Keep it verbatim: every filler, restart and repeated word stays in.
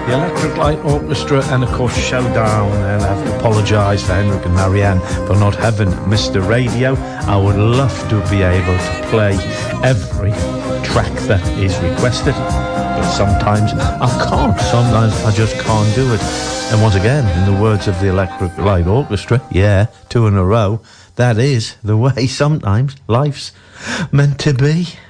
the Electric Light Orchestra, and of course Showdown. And I have to apologise for Henrik and Marianne for not having Mister Radio. I would love to be able to play every track that is requested, but sometimes I can't. Sometimes I just can't do it. And once again, in the words of the Electric Light Orchestra, yeah, two in a row, that is the way sometimes life's meant to be.